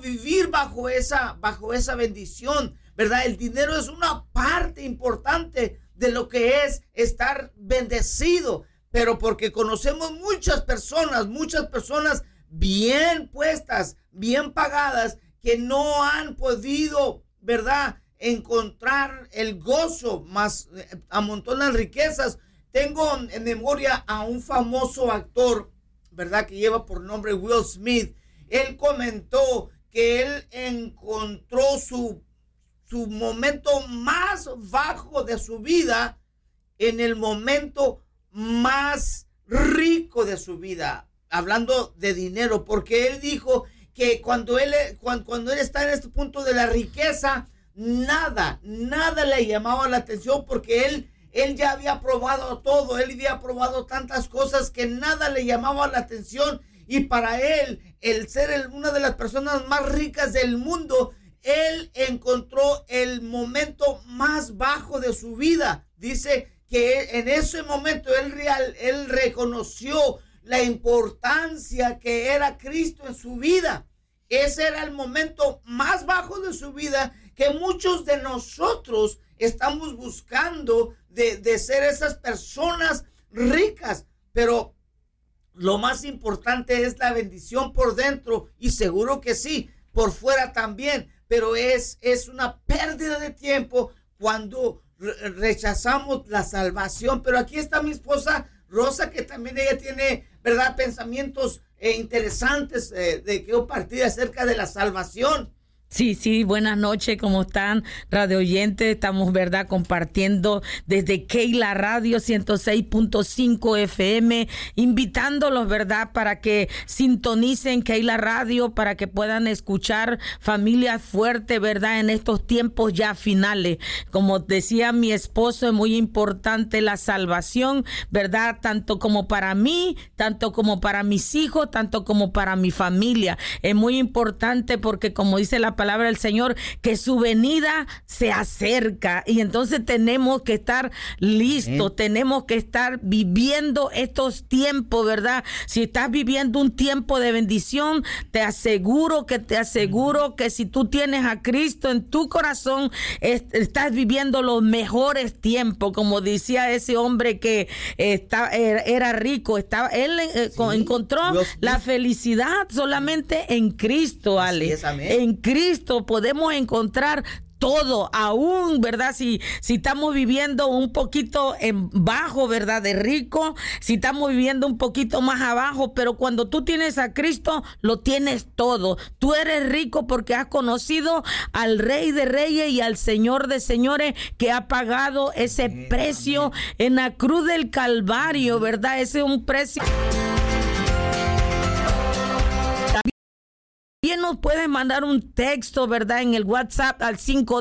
vivir bajo esa bendición, ¿verdad? El dinero es una parte importante de lo que es estar bendecido, pero porque conocemos muchas personas bien puestas, bien pagadas, que no han podido, ¿verdad?, encontrar el gozo, más amontonan riquezas. Tengo en memoria a un famoso actor, ¿verdad?, que lleva por nombre Will Smith. Él comentó que él encontró su momento más bajo de su vida en el momento más rico de su vida, hablando de dinero, porque él dijo que cuando él está en este punto de la riqueza, nada le llamaba la atención, porque él ya había probado todo, él había probado tantas cosas que nada le llamaba la atención, y para él, el ser una de las personas más ricas del mundo, él encontró el momento más bajo de su vida. Dice que en ese momento él reconoció la importancia que era Cristo en su vida. Ese era el momento más bajo de su vida, que muchos de nosotros estamos buscando de ser esas personas ricas. Pero lo más importante es la bendición por dentro, y seguro que sí, por fuera también. Pero es una pérdida de tiempo cuando rechazamos la salvación. Pero aquí está mi esposa Rosa, que también ella tiene, ¿verdad?, pensamientos interesantes de que compartir acerca de la salvación. Sí, buenas noches, ¿cómo están, radio oyentes? Estamos, ¿verdad?, compartiendo desde Keila Radio 106.5 FM, invitándolos, ¿verdad?, para que sintonicen Keila Radio, para que puedan escuchar Familias Fuertes, ¿verdad?, en estos tiempos ya finales. Como decía mi esposo, es muy importante la salvación, ¿verdad?, tanto como para mí, tanto como para mis hijos, tanto como para mi familia. Es muy importante porque, como dice la palabra del Señor, que su venida se acerca, y entonces tenemos que estar listos, tenemos que estar viviendo estos tiempos, ¿verdad? Si estás viviendo un tiempo de bendición, te aseguro que si tú tienes a Cristo en tu corazón, estás viviendo los mejores tiempos. Como decía ese hombre que era rico, él encontró la felicidad solamente en Cristo, Ale. En Cristo podemos encontrar todo, aún, ¿verdad? Si estamos viviendo un poquito en bajo, ¿verdad?, de rico, si estamos viviendo un poquito más abajo, pero cuando tú tienes a Cristo, lo tienes todo. Tú eres rico porque has conocido al Rey de Reyes y al Señor de Señores, que ha pagado ese precio en la cruz del Calvario, ¿verdad? Ese es un precio. Bien, nos pueden mandar un texto, ¿verdad?, en el WhatsApp al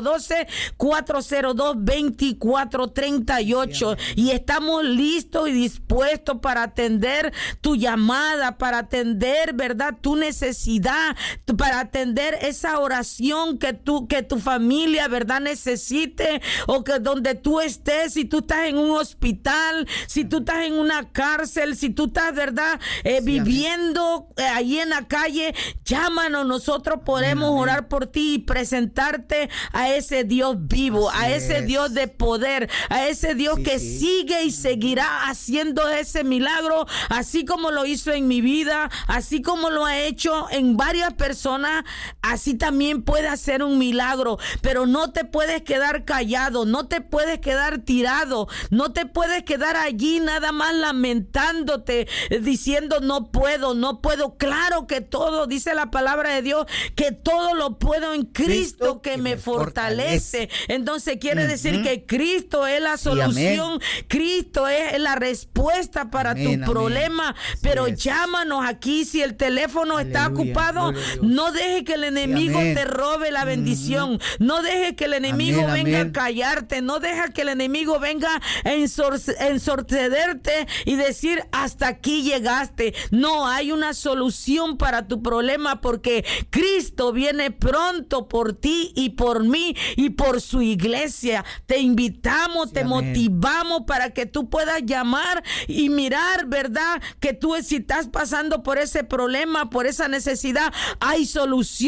512-402-2438. Y estamos listos y dispuestos para atender tu llamada, para atender, ¿verdad?, tu necesidad, para atender esa oración que tu familia, ¿verdad?, necesite, o que donde tú estés, si tú estás en un hospital, si tú estás en una cárcel, si tú estás, ¿verdad?, viviendo ahí en la calle, llámanos. Nosotros podemos orar por ti y presentarte a ese Dios vivo, a ese Dios de poder, a ese Dios que sigue y seguirá haciendo ese milagro, así como lo hizo en mi vida, así como lo ha hecho en varias personas, así también puede hacer un milagro. Pero no te puedes quedar callado, no te puedes quedar tirado, no te puedes quedar allí nada más lamentándote, diciendo no puedo. Claro que todo, dice la palabra de Dios, que todo lo puedo en Cristo que me fortalece. Entonces quiere decir que Cristo es la solución, Cristo es la respuesta para tu problema. Pero llámanos aquí. Si el teléfono está ocupado, no deje que el enemigo te robe la bendición, no deje que el enemigo venga a callarte, no deja que el enemigo venga a ensorcederte y decir hasta aquí llegaste. No, hay una solución para tu problema, porque Cristo viene pronto por ti y por mí y por su iglesia. Te invitamos, te motivamos para que tú puedas llamar y mirar, ¿verdad?, que tú, si estás pasando por ese problema, por esa necesidad, hay solución.